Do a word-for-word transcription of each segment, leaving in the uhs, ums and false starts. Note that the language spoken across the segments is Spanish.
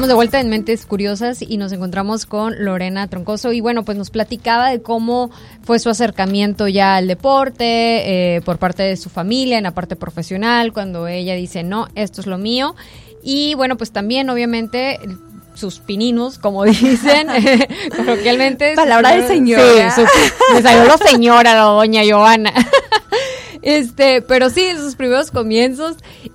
de vuelta en Mentes Curiosas y nos encontramos con Lorena Troncoso y bueno, pues nos platicaba de cómo fue su acercamiento ya al deporte, eh, por parte de su familia, en la parte profesional, cuando ella dice, no, esto es lo mío. Y bueno, pues también obviamente sus pininos, como dicen, coloquialmente. Palabra de señora. Sí, su, me salió la señora, la doña Giovanna. Este, pero sí, sus primeros comienzos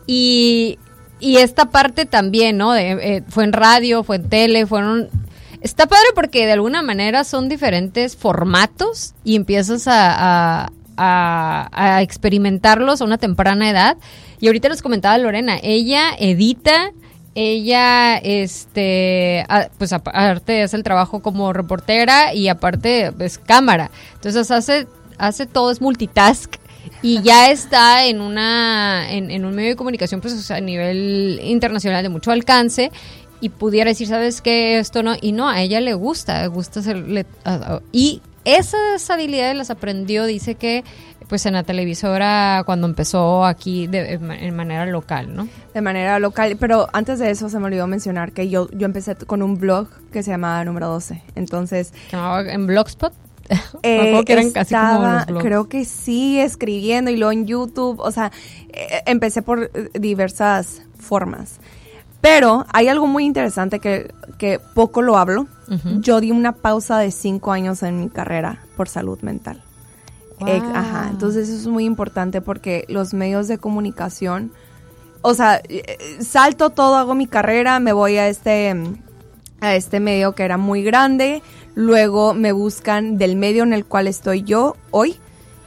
y, y esta parte también, ¿no? De, eh, fue en radio, fue en tele, fueron... Está padre porque de alguna manera son diferentes formatos y empiezas a, a, a, a experimentarlos a una temprana edad. Y ahorita les comentaba Lorena, ella edita, ella, este, a, pues aparte hace el trabajo como reportera y aparte es cámara. Entonces hace, hace todo, es multitask. Y ya está en una en, en un medio de comunicación pues o sea, a nivel internacional de mucho alcance y pudiera decir, ¿sabes qué? Esto no, y no, a ella le gusta, le gusta hacerle, uh, y esas habilidades las aprendió, dice que pues en la televisora cuando empezó aquí de, en manera local, ¿no? De manera local, pero antes de eso se me olvidó mencionar que yo, yo empecé con un blog que se llamaba Número doce, entonces... ¿Se llamaba en Blogspot? Eh, que eran estaba, casi como los blogs. Creo que sí, escribiendo y luego en YouTube, o sea, eh, empecé por diversas formas. Pero hay algo muy interesante que, que poco lo hablo. Uh-huh. Yo di una pausa de cinco años en mi carrera por salud mental. Wow. Eh, ajá, entonces eso es muy importante porque los medios de comunicación, o sea, salto todo, hago mi carrera, me voy a este, a este medio que era muy grande. Luego me buscan del medio en el cual estoy yo hoy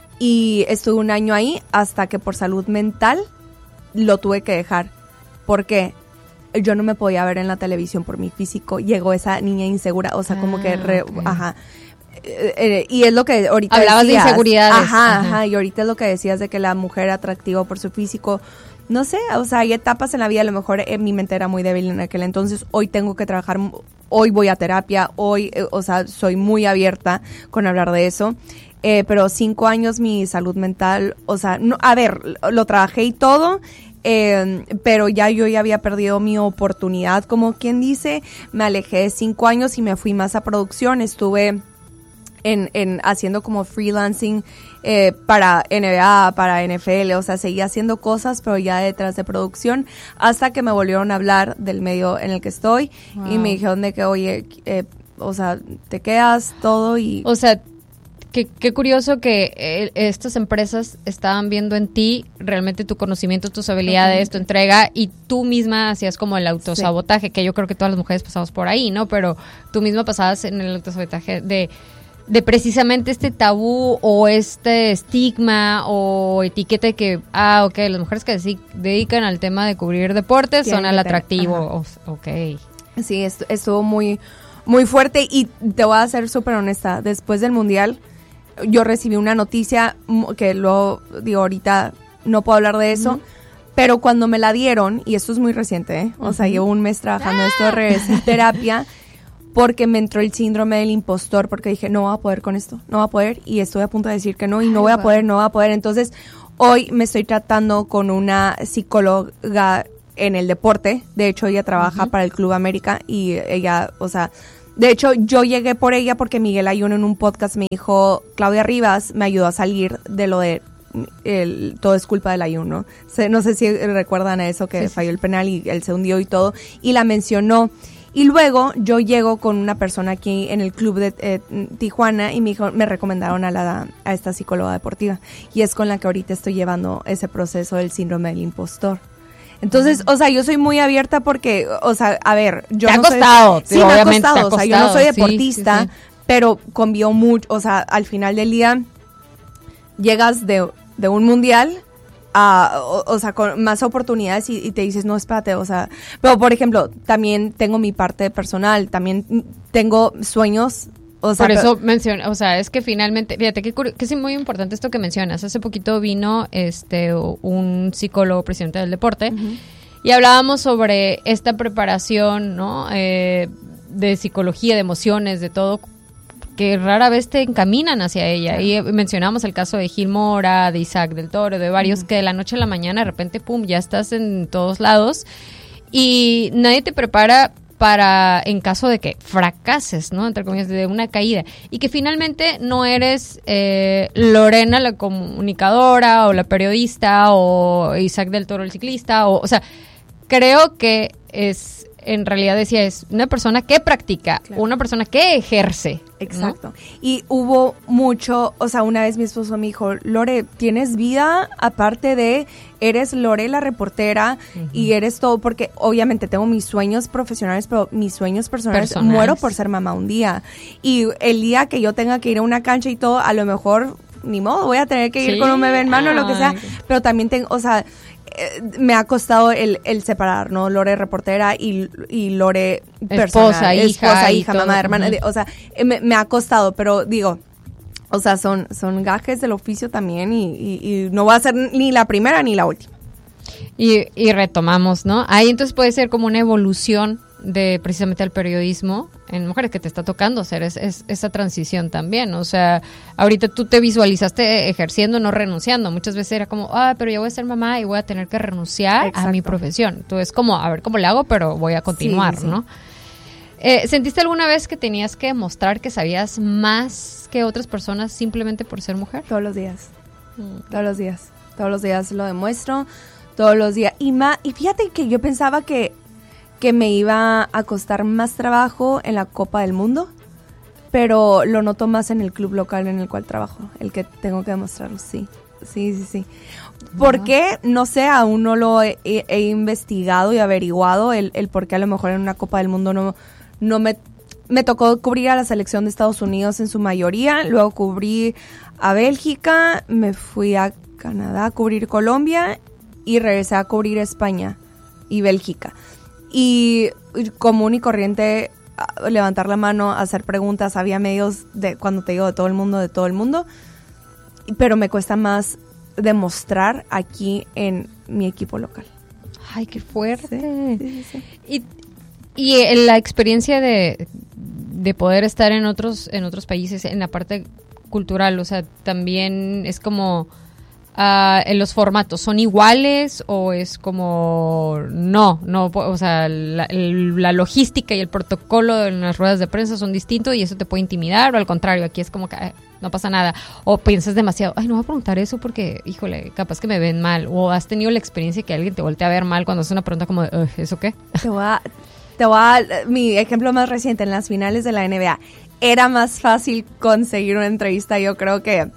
y estuve un año ahí hasta que por salud mental lo tuve que dejar. ¿Por qué? Yo no me podía ver en la televisión por mi físico. Llegó esa niña insegura, o sea, ah, como que... Re, okay. Ajá. Eh, eh, y es lo que ahorita hablabas decías. De inseguridades. Ajá, ajá, ajá. Y ahorita es lo que decías de que la mujer atractiva por su físico... No sé, o sea, hay etapas en la vida, a lo mejor eh, mi mente era muy débil en aquel entonces, hoy tengo que trabajar, hoy voy a terapia, hoy, eh, o sea, soy muy abierta con hablar de eso, eh, pero cinco años mi salud mental, o sea, no, a ver, lo trabajé y todo, eh, pero ya yo ya había perdido mi oportunidad, como quien dice, me alejé de cinco años y me fui más a producción, estuve... En, en haciendo como freelancing eh, para N B A, para N F L, o sea, seguía haciendo cosas, pero ya detrás de producción, hasta que me volvieron a hablar del medio en el que estoy, wow. Y me dijeron de que, oye, eh, o sea, te quedas todo y... O sea, qué, qué curioso que eh, estas empresas estaban viendo en ti realmente tu conocimiento, tus habilidades, tu entrega, y tú misma hacías como el autosabotaje, sí. Que yo creo que todas las mujeres pasamos por ahí, ¿no? Pero tú misma pasabas en el autosabotaje de... de precisamente este tabú o este estigma o etiqueta que, ah, ok, las mujeres que se dedican al tema de cubrir deportes son al atractivo, o, ok. Sí, estu- estuvo muy, muy fuerte y te voy a ser súper honesta, después del Mundial yo recibí una noticia que luego, digo, ahorita no puedo hablar de eso, uh-huh. Pero cuando me la dieron, y esto es muy reciente, ¿eh? O uh-huh. sea, llevo un mes trabajando, ¡ah! Esto de regresé en terapia, porque me entró el síndrome del impostor, porque dije, no voy a poder con esto, no voy a poder, y estoy a punto de decir que no, y no voy a poder, no voy a poder. Entonces, hoy me estoy tratando con una psicóloga en el deporte, de hecho, ella trabaja uh-huh. para el Club América, y ella, o sea, de hecho, yo llegué por ella porque Miguel Ayuno en un podcast me dijo, Claudia Rivas me ayudó a salir de lo de el, todo es culpa del Ayuno. No sé si recuerdan a eso, que sí, falló sí. el penal y él se hundió y todo, y la mencionó. Y luego yo llego con una persona aquí en el club de eh, Tijuana y me dijo, me recomendaron a la a esta psicóloga deportiva y es con la que ahorita estoy llevando ese proceso del síndrome del impostor. Entonces, uh-huh. o sea, yo soy muy abierta porque, o sea, a ver, yo ¿Te no ha costado? soy, sí, me ha costado, ha costado, o sea, yo no soy deportista, sí, sí, sí. pero convivo mucho, o sea, al final del día llegas de, de un mundial Uh, o, o sea, con más oportunidades y, y te dices, no, espérate, o sea, pero por ejemplo, también tengo mi parte personal, también tengo sueños, o sea, por eso pero, menciona, o sea, es que finalmente, fíjate que, que es muy importante esto que mencionas. Hace poquito vino este un psicólogo presidente del deporte uh-huh. y hablábamos sobre esta preparación, ¿no? Eh, de psicología, de emociones, de todo, que rara vez te encaminan hacia ella. Claro. Y mencionamos el caso de Gil Mora, de Isaac del Toro, de varios uh-huh. que de la noche a la mañana de repente, pum, ya estás en todos lados y nadie te prepara para, en caso de que fracases, ¿no? Entre comillas, de una caída. Y que finalmente no eres eh, Lorena la comunicadora o la periodista o Isaac del Toro el ciclista. O, o sea, creo que es, en realidad decía, es una persona que practica, claro. Una persona que ejerce. Exacto. ¿No? Y hubo mucho, o sea, una vez mi esposo me dijo, Lore, ¿tienes vida aparte de, eres Lore la reportera uh-huh. y eres todo? Porque obviamente tengo mis sueños profesionales, pero mis sueños personales, personales, muero por ser mamá un día. Y el día que yo tenga que ir a una cancha y todo, a lo mejor, ni modo, voy a tener que ir sí. con un bebé en mano o lo que sea, pero también tengo, o sea, me ha costado el, el separar, ¿no? Lore reportera y, y Lore personal, esposa, hija, esposa, hija, todo, mamá, hermana, uh-huh. de, o sea, me, me ha costado, pero digo, o sea, son, son gajes del oficio también y, y, y no va a ser ni la primera ni la última. Y, y retomamos, ¿no? Ahí entonces puede ser como una evolución de precisamente el periodismo en mujeres que te está tocando hacer es, es, esa transición también, o sea, ahorita tú te visualizaste ejerciendo, no renunciando, muchas veces era como, ah, pero yo voy a ser mamá y voy a tener que renunciar Exacto. a mi profesión, entonces como, a ver cómo le hago, pero voy a continuar, sí, sí. ¿no? Eh, ¿Sentiste alguna vez que tenías que mostrar que sabías más que otras personas simplemente por ser mujer? Todos los días, mm. todos los días, todos los días lo demuestro, todos los días, y, ma, y fíjate que yo pensaba que que me iba a costar más trabajo en la Copa del Mundo, pero lo noto más en el club local en el cual trabajo, el que tengo que demostrarlo, sí, sí, sí, sí. ¿Por qué? No sé, aún no lo he, he, he investigado y averiguado el, el por qué a lo mejor en una Copa del Mundo no, no me, me tocó cubrir a la selección de Estados Unidos en su mayoría, luego cubrí a Bélgica, me fui a Canadá a cubrir Colombia y regresé a cubrir España y Bélgica. Y común y corriente, levantar la mano, hacer preguntas, había medios de, cuando te digo, de todo el mundo, de todo el mundo, pero me cuesta más demostrar aquí en mi equipo local. Ay, qué fuerte. Sí, sí, sí. Y, y la experiencia de, de poder estar en otros, en otros países, en la parte cultural, o sea, también es como... Uh, en los formatos, ¿son iguales o es como no, no, o sea, la, el, la logística y el protocolo en las ruedas de prensa son distintos y eso te puede intimidar o al contrario, aquí es como que ay, no pasa nada o piensas demasiado, ay, no voy a preguntar eso porque, híjole, capaz que me ven mal o has tenido la experiencia que alguien te voltea a ver mal cuando haces una pregunta como de, ¿eso qué? Te voy a, te voy a, mi ejemplo más reciente en las finales de la N B A, era más fácil conseguir una entrevista, yo creo que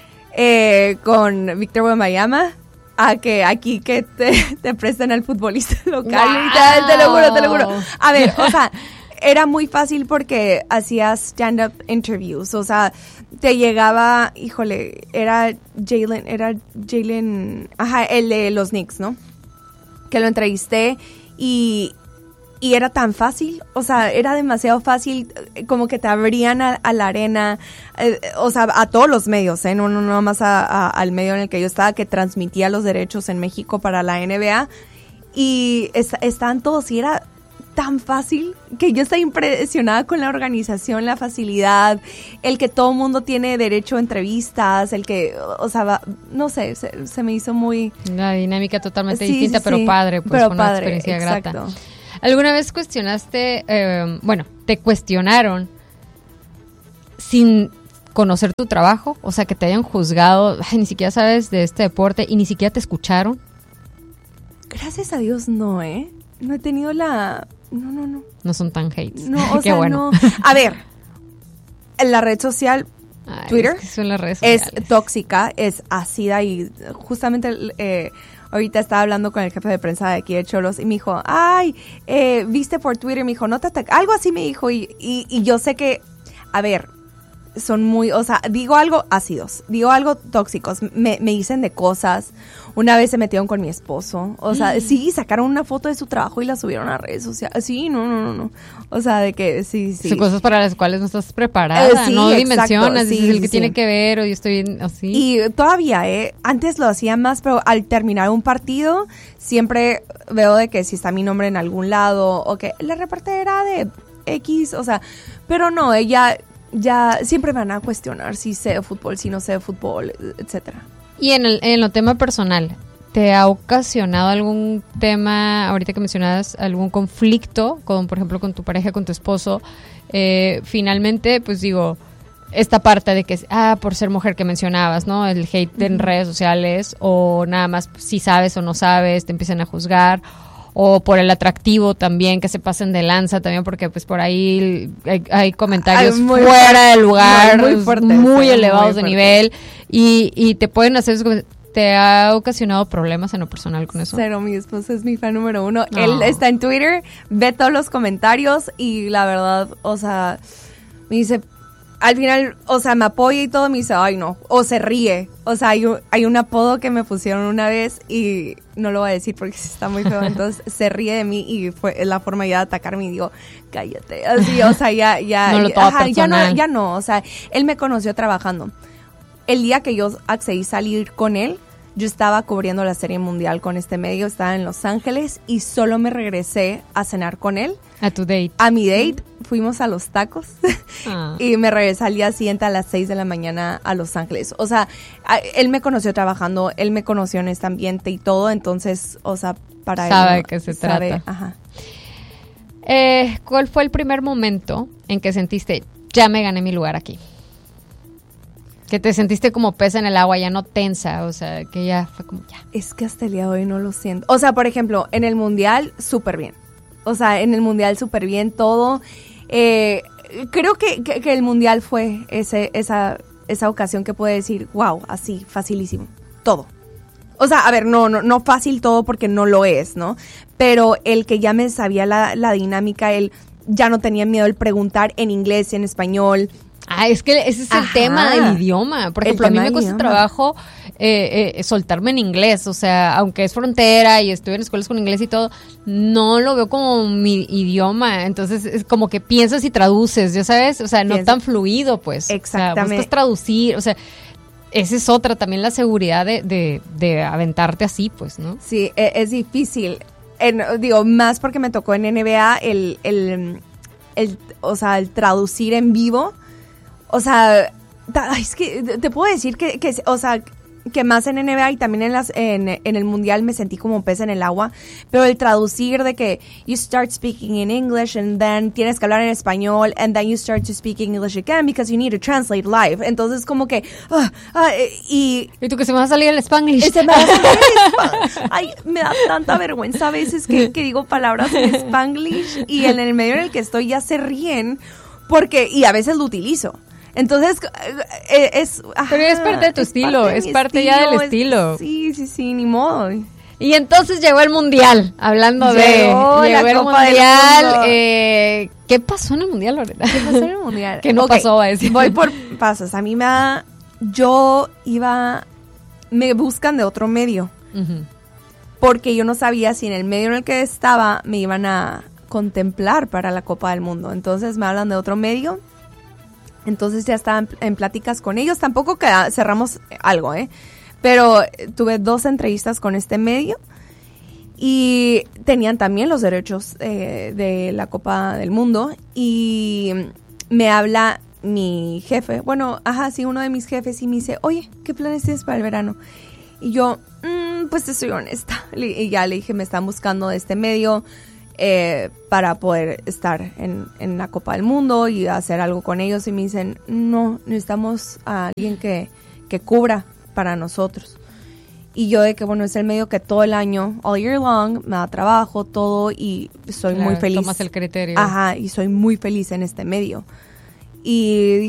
Eh, con Víctor Wembanyama a que aquí que te, te presten al futbolista local. Wow. Y te, te lo juro, te lo juro. A ver, o sea, era muy fácil porque hacías stand-up interviews, o sea, te llegaba, híjole, era Jalen, era Jalen, ajá, el de los Knicks, ¿no? Que lo entrevisté y... Y era tan fácil, o sea, era demasiado fácil, como que te abrían a, a la arena, eh, o sea, a todos los medios, ¿eh? No, no, no más a, a, al medio en el que yo estaba, que transmitía los derechos en México para la N B A. Y es, estaban todos, y era tan fácil que yo estaba impresionada con la organización, la facilidad, el que todo el mundo tiene derecho a entrevistas, el que, o sea, va, no sé, se, se me hizo muy... Una dinámica totalmente sí, distinta, sí, pero sí. padre, pues pero con padre, una experiencia exacto. grata. ¿Alguna vez cuestionaste, eh, bueno, te cuestionaron sin conocer tu trabajo? O sea, que te hayan juzgado, ay, ni siquiera sabes de este deporte y ni siquiera te escucharon. Gracias a Dios no, ¿eh? No he tenido la... No, no, no. No son tan hates. No, o Qué sea, bueno. no. A ver, en la red social, ay, Twitter, es, que son las redes es sociales. tóxica, es ácida y justamente... Eh, ahorita estaba hablando con el jefe de prensa de aquí de Cholos y me dijo, ay, eh, viste por Twitter, me dijo, no te ataca, algo así me dijo y, y, y yo sé que, a ver, son muy, o sea, digo algo ácidos, digo algo tóxicos, me, me dicen de cosas, una vez se metieron con mi esposo, o sea, mm. sí, sacaron una foto de su trabajo y la subieron a redes sociales, sí, no, no, no, no, o sea, de que sí, sí. Son cosas para las cuales no estás preparada, eh, sí, no exacto, dimensionas, sí, dices el que sí, tiene sí. que ver o yo estoy así. Y todavía, eh, antes lo hacía más, pero al terminar un partido, siempre veo de que si está mi nombre en algún lado, o que la reportera de X, o sea, pero no, ella... ya siempre van a cuestionar si sé de fútbol, si no sé de fútbol, etcétera. Y en el en lo tema personal, ¿te ha ocasionado algún tema, ahorita que mencionabas, algún conflicto, con, por ejemplo, con tu pareja, con tu esposo? Eh, finalmente, pues digo, esta parte de que, ah, por ser mujer que mencionabas, ¿no? El hate uh-huh. en redes sociales, o nada más si sabes o no sabes, te empiezan a juzgar, o por el atractivo también, que se pasen de lanza también, porque pues por ahí hay, hay comentarios Ay, fuera de lugar, muy, muy, fuertes, muy elevados muy de nivel, y, y te pueden hacer esos comentarios. ¿Te ha ocasionado problemas en lo personal con eso? Cero, mi esposo es mi fan número uno. Oh. Él está en Twitter, ve todos los comentarios y la verdad, o sea, me dice, al final, o sea, me apoya y todo, me dice, ay no, o se ríe. O sea, hay un, hay un apodo que me pusieron una vez y no lo voy a decir porque está muy feo, entonces se ríe de mí y fue la forma ya de atacarme y digo, cállate, así, o sea, ya, ya, no lo ya, ajá, ya no, ya no, o sea, él me conoció trabajando. El día que yo accedí a salir con él, yo estaba cubriendo la Serie Mundial con este medio, estaba en Los Ángeles y solo me regresé a cenar con él. ¿A tu date? A mi date, fuimos a los tacos ah. y me regresé al día siguiente a las seis de la mañana a Los Ángeles. O sea, a, él me conoció trabajando, él me conoció en este ambiente y todo, entonces, o sea, para sabe él... Sabe ¿no? que se sabe, trata. Ajá. Eh, ¿Cuál fue el primer momento en que sentiste, ya me gané mi lugar aquí? Que te sentiste como pez en el agua, ya no tensa, o sea, que ya fue como ya. Es que hasta el día de hoy no lo siento. O sea, por ejemplo, en el Mundial, súper bien. O sea, en el Mundial súper bien todo. Eh, creo que, que, que el Mundial fue ese, esa, esa ocasión que puede decir, wow, así, facilísimo, todo. O sea, a ver, no, no, no fácil todo porque no lo es, ¿no? Pero el que ya me sabía la, la dinámica, el ya no tenía miedo el preguntar en inglés, en español. Ah, es que ese es el Ajá. tema del idioma. Por ejemplo, a mí me cuesta trabajo eh, eh, soltarme en inglés. O sea, aunque es frontera y estoy en escuelas con inglés y todo, no lo veo como mi idioma. Entonces, es como que piensas y traduces, ¿ya sabes? O sea, no Pienso. tan fluido, pues. Exactamente. O sea, buscas traducir, o sea... Esa es otra, también la seguridad de, de, de aventarte así, pues, ¿no? Sí, es, es difícil. En, digo, más porque me tocó en N B A el, el, el, o sea, el traducir en vivo. O sea, es que te puedo decir que, que o sea, que más en N B A y también en las en, en el Mundial me sentí como pez en el agua, pero el traducir de que you start speaking in English and then tienes que hablar en español and then you start to speak English again because you need to translate live. Entonces como que uh, uh, y y tú que se me va a salir el Spanglish. Se me va a salir el Spanglish. Ay, me da tanta vergüenza a veces que, que digo palabras en Spanglish y en el medio en el que estoy ya se ríen porque y a veces lo utilizo. Entonces, eh, es... Ajá, pero es parte de tu es estilo, parte de es parte estilo, ya del estilo. Es, sí, sí, sí, ni modo. Y entonces llegó el Mundial, hablando llegó de... Llegó el Copa Mundial. Eh, ¿Qué pasó en el Mundial, Lorena? ¿Qué pasó en el Mundial? ¿Qué no okay, pasó, a decir? Voy por pasos. A mí me da... Yo iba... Me buscan de otro medio. Uh-huh. Porque yo no sabía si en el medio en el que estaba me iban a contemplar para la Copa del Mundo. Entonces me hablan de otro medio... Entonces ya estaba en, en pláticas con ellos. Tampoco queda, cerramos algo, ¿eh? Pero tuve dos entrevistas con este medio y tenían también los derechos eh, de la Copa del Mundo. Y me habla mi jefe, bueno, ajá, sí, uno de mis jefes y me dice, oye, ¿qué planes tienes para el verano? Y yo, mmm, pues te soy honesta. Y ya le dije, me están buscando de este medio. Eh, para poder estar en, en la Copa del Mundo y hacer algo con ellos y me dicen, no, necesitamos a alguien que, que cubra para nosotros. Y yo de que, bueno, es el medio que todo el año, all year long, me da trabajo, todo y soy claro, muy feliz. Tomas el criterio. Ajá, y soy muy feliz en este medio. Y